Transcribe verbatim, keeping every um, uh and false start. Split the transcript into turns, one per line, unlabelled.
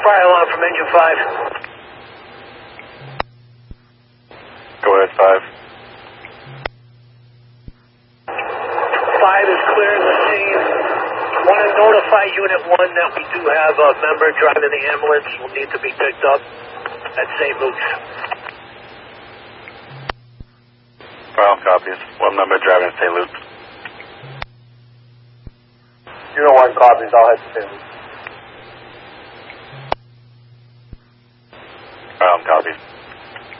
fire alarm from engine five.
Go ahead, five.
Five is clearing the scene. Want to notify Unit one that we do have a member driving the ambulance. Will need to be picked up at Saint Luke's.
File copies. One member driving to Saint Luke's.
Unit one copies. I'll head to Saint Luke's.
File copies.